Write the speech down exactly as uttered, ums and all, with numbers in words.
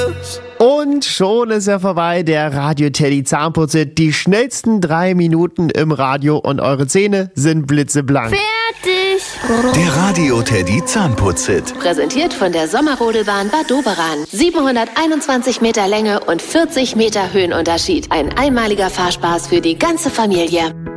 Und schon ist er vorbei, der Radio Teddy Zahnputzhit. Die schnellsten drei Minuten im Radio und eure Zähne sind blitzeblank. Fertig! Der Radio Teddy Zahnputzhit. Präsentiert von der Sommerrodelbahn Bad Doberan. siebenhunderteinundzwanzig Meter Länge und vierzig Meter Höhenunterschied. Ein einmaliger Fahrspaß für die ganze Familie.